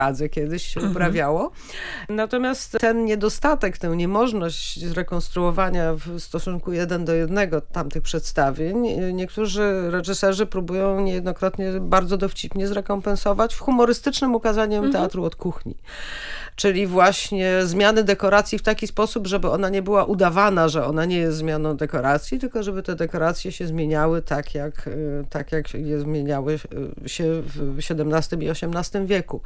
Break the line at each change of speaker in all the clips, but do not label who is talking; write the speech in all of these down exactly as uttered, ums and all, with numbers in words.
Pradze kiedyś się uprawiało. Natomiast ten niedostatek, tę niemożność zrekonstruowania w stosunku jeden do jednego tamtych przedstawień, niektórzy reżyserzy próbują niejednokrotnie bardzo dowcipnie zrekompensować humorystycznym ukazaniem mhm. teatru od kuchni. Czyli właśnie zmiany dekoracji w taki sposób, żeby ona nie była udawana, że ona nie jest zmianą dekoracji, tylko żeby te dekoracje się zmieniały tak, jak, tak jak je zmieniały się w siedemnastym i osiemnastym wieku.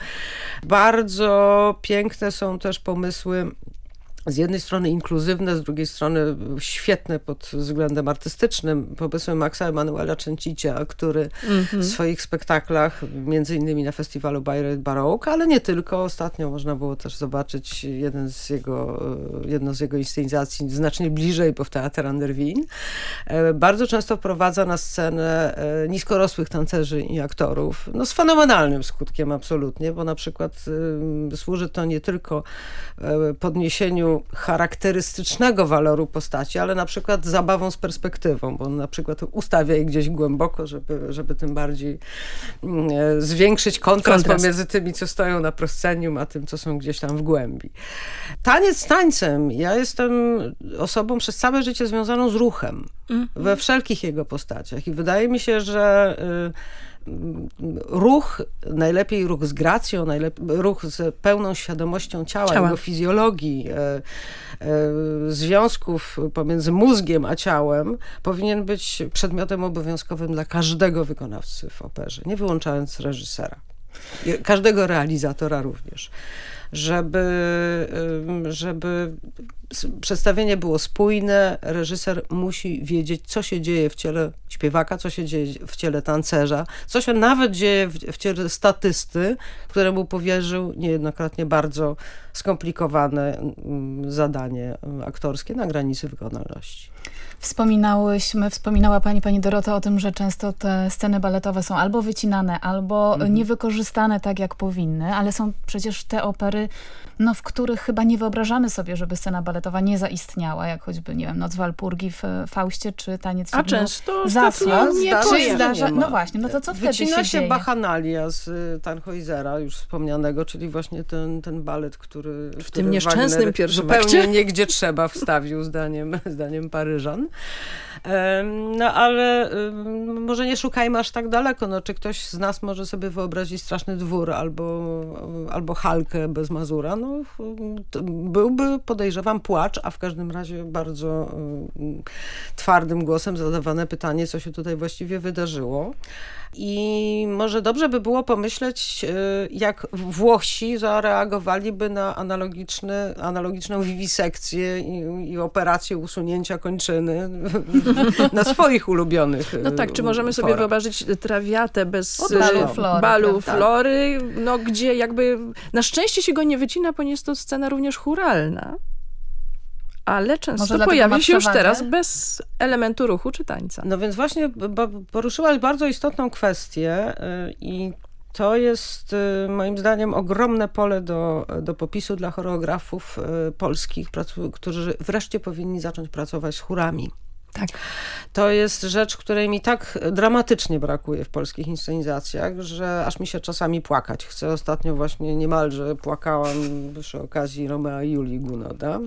Bardzo piękne są też pomysły z jednej strony inkluzywne, z drugiej strony świetne pod względem artystycznym pomysły Maxa Emanuela Trzęcicia, który mm-hmm. w swoich spektaklach, między innymi na festiwalu Bayreuth Baroque, ale nie tylko, ostatnio można było też zobaczyć jeden z jego, jedną z jego inscenizacji znacznie bliżej, bo w Teatr an der Wien. Bardzo często wprowadza na scenę niskorosłych tancerzy i aktorów, no z fenomenalnym skutkiem absolutnie, bo na przykład służy to nie tylko podniesieniu charakterystycznego waloru postaci, ale na przykład zabawą z perspektywą, bo on na przykład ustawia je gdzieś głęboko, żeby, żeby tym bardziej e, zwiększyć kontrast, kontrast pomiędzy tymi, co stoją na proscenium, a tym, co są gdzieś tam w głębi. Taniec tańcem. Ja jestem osobą przez całe życie związaną z ruchem, mm. we wszelkich jego postaciach i wydaje mi się, że y, ruch, najlepiej ruch z gracją, najlepiej ruch z pełną świadomością ciała, ciała. Jego fizjologii, e, e, związków pomiędzy mózgiem a ciałem, powinien być przedmiotem obowiązkowym dla każdego wykonawcy w operze, nie wyłączając reżysera. Każdego realizatora również. Żeby, żeby przedstawienie było spójne, reżyser musi wiedzieć, co się dzieje w ciele śpiewaka, co się dzieje w ciele tancerza, co się nawet dzieje w, w ciele statysty, któremu powierzył niejednokrotnie bardzo skomplikowane zadanie aktorskie na granicy wykonalności.
Wspominałyśmy, wspominała pani, pani Dorota o tym, że często te sceny baletowe są albo wycinane, albo mhm. niewykorzystane tak, jak powinny, ale są przecież te opery, no, w których chyba nie wyobrażamy sobie, żeby scena baletowa nie zaistniała, jak choćby, nie wiem, Noc Walpurgi w Faustie, czy Taniec
A często
Zasła.
nie
Czy zdarza... No właśnie, no to co wtedy
Wycina
się
się
dzieje?
Bachanalia z Tannhäusera, już wspomnianego, czyli właśnie ten, ten balet, który...
W
który
tym nieszczęsnym
Wagner
pierwszym
zupełnie
akcie.
nie gdzie trzeba wstawił, zdaniem, zdaniem Paryżan. No ale może nie szukajmy aż tak daleko. No, czy ktoś z nas może sobie wyobrazić Straszny Dwór albo, albo Halkę bez Mazura? No, byłby, podejrzewam, płacz, a w każdym razie bardzo twardym głosem zadawane pytanie, co się tutaj właściwie wydarzyło. I może dobrze by było pomyśleć, jak Włosi zareagowaliby na analogiczny, analogiczną wiwisekcję i, i operację usunięcia kończyny na swoich ulubionych
No tak, czy możemy
forach.
sobie wyobrazić Traviatę bez
Od balu Flory,
balu
prawda?
Flory, no gdzie jakby na szczęście się go nie wycina, ponieważ jest to scena również chóralna. Ale często pojawia się już teraz bez elementu ruchu czy tańca.
No więc właśnie poruszyłaś bardzo istotną kwestię i to jest moim zdaniem ogromne pole do, do popisu dla choreografów polskich, którzy wreszcie powinni zacząć pracować z chórami.
Tak.
To jest rzecz, której mi tak dramatycznie brakuje w polskich inscenizacjach, że aż mi się czasami płakać chce. Ostatnio właśnie niemalże płakałam przy okazji Romea i Julii Goonoda,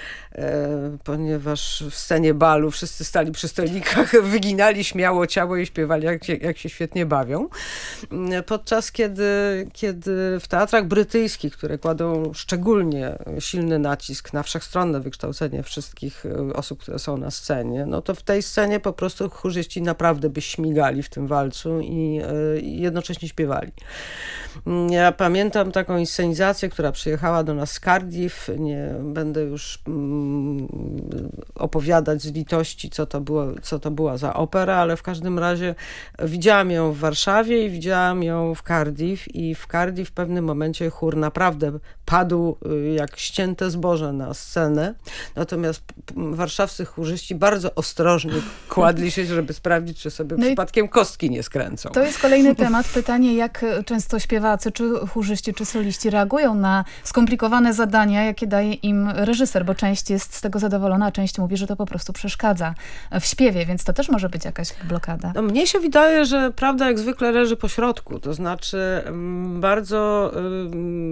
ponieważ w scenie balu wszyscy stali przy stolikach, wyginali śmiało ciało i śpiewali, jak się, jak się świetnie bawią. Podczas kiedy, kiedy w teatrach brytyjskich, które kładą szczególnie silny nacisk na wszechstronne wykształcenie wszystkich osób, które są na scenie, no to w tej scenie po prostu chórzyści naprawdę by śmigali w tym walcu i, i jednocześnie śpiewali. Ja pamiętam taką inscenizację, która przyjechała do nas z Cardiff. Nie będę już mm, opowiadać z litości, co to, było, co to była za opera, ale w każdym razie widziałam ją w Warszawie i widziałam ją w Cardiff i w Cardiff w pewnym momencie chór naprawdę padł jak ścięte zboże na scenę. Natomiast warszawscy chórzyści bardzo ostro ostrożnie kładli się, żeby sprawdzić, czy sobie no przypadkiem kostki nie skręcą.
To jest kolejny temat. Pytanie, jak często śpiewacy, czy chórzyści, czy soliści reagują na skomplikowane zadania, jakie daje im reżyser, bo część jest z tego zadowolona, a część mówi, że to po prostu przeszkadza w śpiewie, więc to też może być jakaś blokada.
No, mnie się wydaje, że prawda jak zwykle leży po środku, to znaczy bardzo